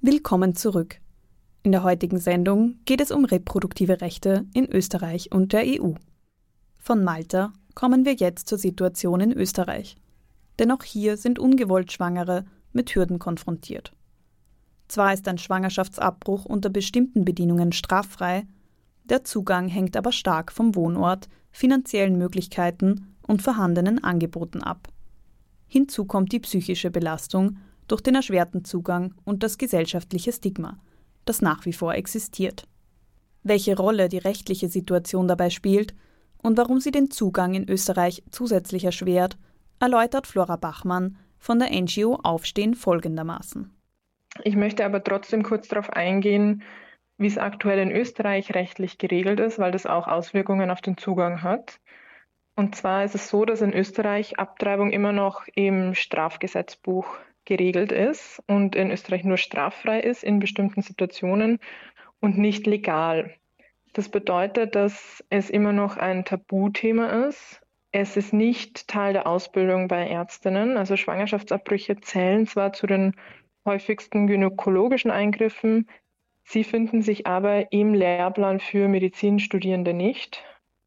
Willkommen zurück. In der heutigen Sendung geht es um reproduktive Rechte in Österreich und der EU. Von Malta kommen wir jetzt zur Situation in Österreich. Denn auch hier sind ungewollt Schwangere mit Hürden konfrontiert. Zwar ist ein Schwangerschaftsabbruch unter bestimmten Bedingungen straffrei, der Zugang hängt aber stark vom Wohnort, finanziellen Möglichkeiten und vorhandenen Angeboten ab. Hinzu kommt die psychische Belastung durch den erschwerten Zugang und das gesellschaftliche Stigma, das nach wie vor existiert. Welche Rolle die rechtliche Situation dabei spielt und warum sie den Zugang in Österreich zusätzlich erschwert, erläutert Flora Bachmann von der NGO Aufstehen folgendermaßen. Ich möchte aber trotzdem kurz darauf eingehen, wie es aktuell in Österreich rechtlich geregelt ist, weil das auch Auswirkungen auf den Zugang hat. Und zwar ist es so, dass in Österreich Abtreibung immer noch im Strafgesetzbuch geregelt ist und in Österreich nur straffrei ist in bestimmten Situationen und nicht legal. Das bedeutet, dass es immer noch ein Tabuthema ist. Es ist nicht Teil der Ausbildung bei Ärztinnen. Also Schwangerschaftsabbrüche zählen zwar zu den häufigsten gynäkologischen Eingriffen, sie finden sich aber im Lehrplan für Medizinstudierende nicht.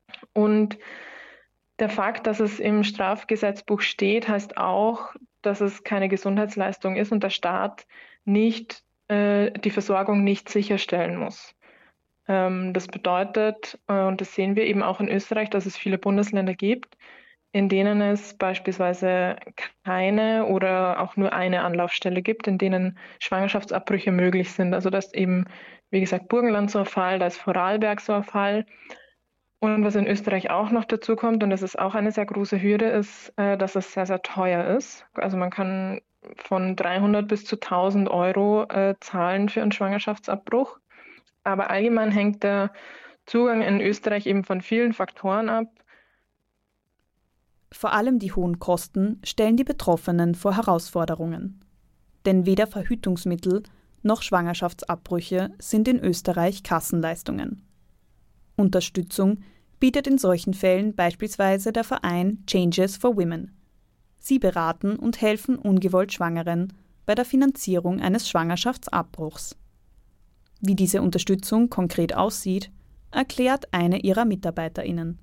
Und der Fakt, dass es im Strafgesetzbuch steht, heißt auch, dass es keine Gesundheitsleistung ist und der Staat nicht die Versorgung nicht sicherstellen muss. Das bedeutet, und das sehen wir eben auch in Österreich, dass es viele Bundesländer gibt, in denen es beispielsweise keine oder auch nur eine Anlaufstelle gibt, in denen Schwangerschaftsabbrüche möglich sind. Also das ist eben, wie gesagt, Burgenland so ein Fall, da ist Vorarlberg so ein Fall. Und was in Österreich auch noch dazu kommt, und das ist auch eine sehr große Hürde, ist, dass es sehr, sehr teuer ist. Also man kann von 300 bis zu 1.000 Euro zahlen für einen Schwangerschaftsabbruch. Aber allgemein hängt der Zugang in Österreich eben von vielen Faktoren ab. Vor allem die hohen Kosten stellen die Betroffenen vor Herausforderungen. Denn weder Verhütungsmittel noch Schwangerschaftsabbrüche sind in Österreich Kassenleistungen. Unterstützung bietet in solchen Fällen beispielsweise der Verein Changes for Women. Sie beraten und helfen ungewollt Schwangeren bei der Finanzierung eines Schwangerschaftsabbruchs. Wie diese Unterstützung konkret aussieht, erklärt eine ihrer MitarbeiterInnen.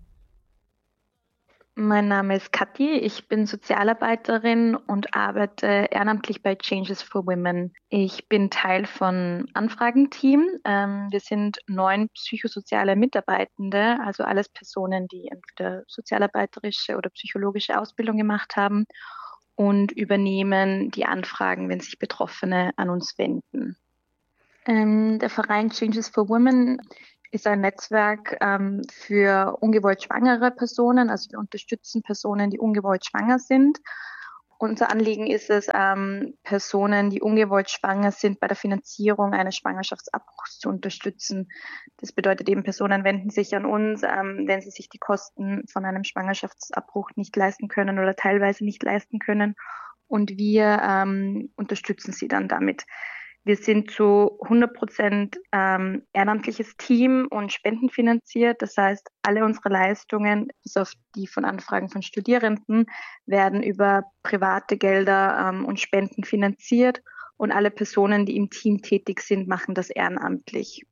Mein Name ist Kathi, ich bin Sozialarbeiterin und arbeite ehrenamtlich bei Changes for Women. Ich bin Teil von Anfragenteam. Wir sind 9 psychosoziale Mitarbeitende, also alles Personen, die entweder sozialarbeiterische oder psychologische Ausbildung gemacht haben und übernehmen die Anfragen, wenn sich Betroffene an uns wenden. Der Verein Changes for Women ist ein Netzwerk für ungewollt schwangere Personen. Also wir unterstützen Personen, die ungewollt schwanger sind. Unser Anliegen ist es, Personen, die ungewollt schwanger sind, bei der Finanzierung eines Schwangerschaftsabbruchs zu unterstützen. Das bedeutet eben, Personen wenden sich an uns, wenn sie sich die Kosten von einem Schwangerschaftsabbruch nicht leisten können oder teilweise nicht leisten können. Und wir unterstützen sie dann damit. Wir sind zu 100% ehrenamtliches Team und spendenfinanziert. Das heißt, alle unsere Leistungen, bis auf die von Anfragen von Studierenden, werden über private Gelder und Spenden finanziert. Und alle Personen, die im Team tätig sind, machen das ehrenamtlich.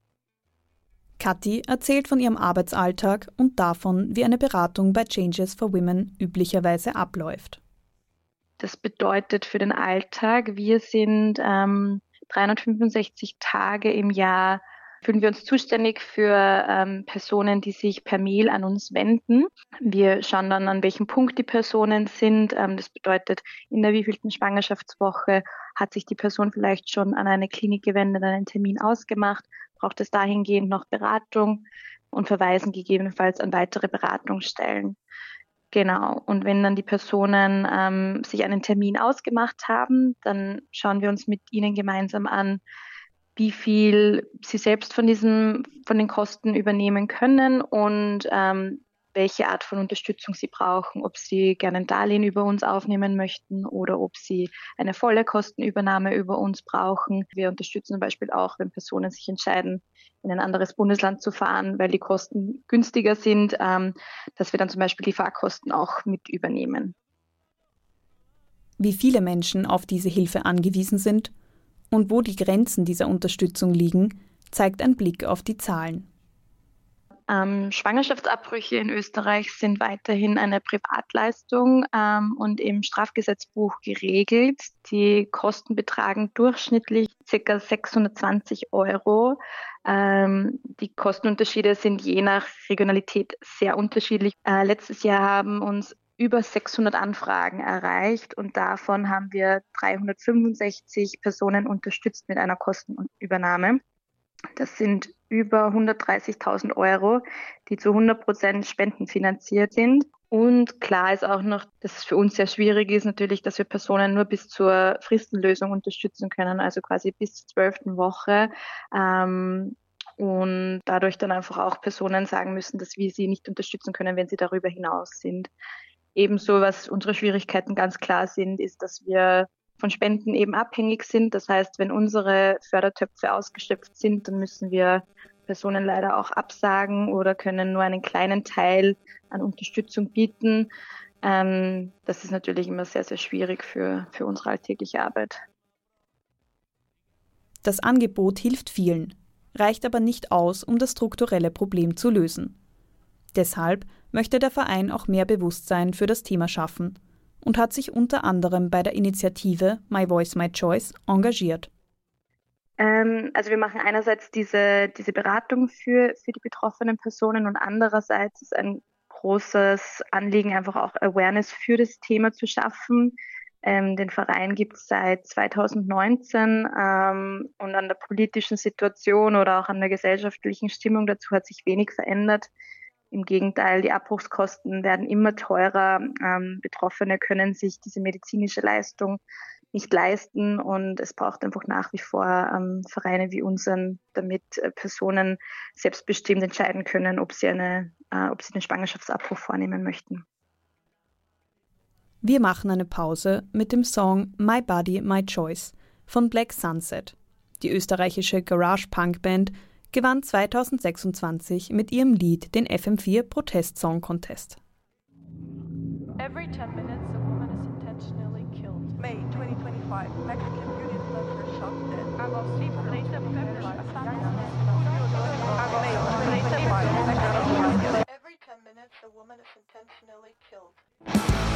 Kathi erzählt von ihrem Arbeitsalltag und davon, wie eine Beratung bei Changes for Women üblicherweise abläuft. Das bedeutet für den Alltag, wir sind 365 Tage im Jahr fühlen wir uns zuständig für Personen, die sich per Mail an uns wenden. Wir schauen dann, an welchem Punkt die Personen sind. Das bedeutet, in der wievielten Schwangerschaftswoche hat sich die Person vielleicht schon an eine Klinik gewendet, einen Termin ausgemacht, braucht es dahingehend noch Beratung und verweisen gegebenenfalls an weitere Beratungsstellen. Genau. Und wenn dann die Personen sich einen Termin ausgemacht haben, dann schauen wir uns mit ihnen gemeinsam an, wie viel sie selbst von den Kosten übernehmen können und welche Art von Unterstützung sie brauchen, ob sie gerne ein Darlehen über uns aufnehmen möchten oder ob sie eine volle Kostenübernahme über uns brauchen. Wir unterstützen zum Beispiel auch, wenn Personen sich entscheiden, in ein anderes Bundesland zu fahren, weil die Kosten günstiger sind, dass wir dann zum Beispiel die Fahrkosten auch mit übernehmen. Wie viele Menschen auf diese Hilfe angewiesen sind Und wo die Grenzen dieser Unterstützung liegen, zeigt ein Blick auf die Zahlen. Schwangerschaftsabbrüche in Österreich sind weiterhin eine Privatleistung und im Strafgesetzbuch geregelt. Die Kosten betragen durchschnittlich ca. 620 Euro. Die Kostenunterschiede sind je nach Regionalität sehr unterschiedlich. Letztes Jahr haben uns über 600 Anfragen erreicht und davon haben wir 365 Personen unterstützt mit einer Kostenübernahme. Das sind über 130.000 Euro, die zu 100% spendenfinanziert sind. Und klar ist auch noch, dass es für uns sehr schwierig ist, natürlich, dass wir Personen nur bis zur Fristenlösung unterstützen können, also quasi bis zur 12. Woche. Und dadurch dann einfach auch Personen sagen müssen, dass wir sie nicht unterstützen können, wenn sie darüber hinaus sind. Ebenso, was unsere Schwierigkeiten ganz klar sind, ist, dass wir von Spenden eben abhängig sind. Das heißt, wenn unsere Fördertöpfe ausgeschöpft sind, dann müssen wir Personen leider auch absagen oder können nur einen kleinen Teil an Unterstützung bieten. Das ist natürlich immer sehr, sehr schwierig für unsere alltägliche Arbeit. Das Angebot hilft vielen, reicht aber nicht aus, um das strukturelle Problem zu lösen. Deshalb möchte der Verein auch mehr Bewusstsein für das Thema schaffen und hat sich unter anderem bei der Initiative My Voice, My Choice engagiert. Also wir machen einerseits diese Beratung für die betroffenen Personen und andererseits ist ein großes Anliegen, einfach auch Awareness für das Thema zu schaffen. Den Verein gibt es seit 2019 und an der politischen Situation oder auch an der gesellschaftlichen Stimmung dazu hat sich wenig verändert. Im Gegenteil, die Abbruchskosten werden immer teurer. Betroffene können sich diese medizinische Leistung nicht leisten und es braucht einfach nach wie vor Vereine wie unseren, damit Personen selbstbestimmt entscheiden können, ob sie einen Schwangerschaftsabbruch vornehmen möchten. Wir machen eine Pause mit dem Song My Body, My Choice von Black Sunset. Die österreichische Garage-Punk-Band gewann 2026 mit ihrem Lied den FM4 Protest-Song Contest. Every 10 minutes, a woman is intentionally killed. May 2025, Mexican union worker shot dead. Every 10 minutes, a woman is intentionally killed.